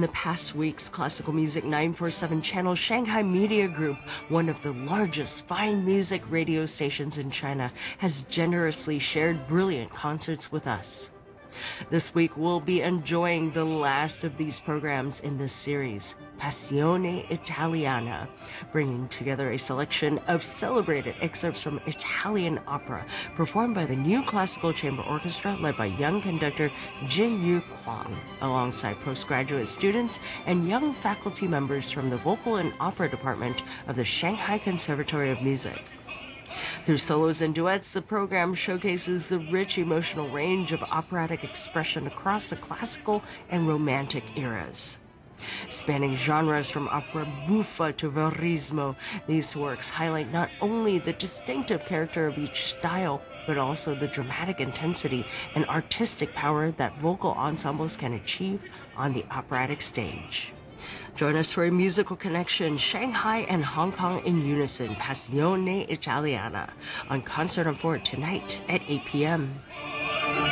the past weeks, Classical Music 947 channel Shanghai Media Group, one of the largest fine music radio stations in China, has generously shared brilliant concerts with us. This week, we'll be enjoying the last of these programs in this series, Passione Italiana, bringing together a selection of celebrated excerpts from Italian opera performed by the New Classical Chamber Orchestra led by young conductor Jin-Yu Kwang, alongside postgraduate students and young faculty members from the Vocal and Opera Department of the Shanghai Conservatory of Music. Through solos and duets, the program showcases the rich emotional range of operatic expression across the classical and romantic eras. Spanning genres from opera buffa to verismo, these works highlight not only the distinctive character of each style, but also the dramatic intensity and artistic power that vocal ensembles can achieve on the operatic stage. Join us for a musical connection, Shanghai and Hong Kong in unison, Passione Italiana, on Concert on 4 tonight at 8 p.m.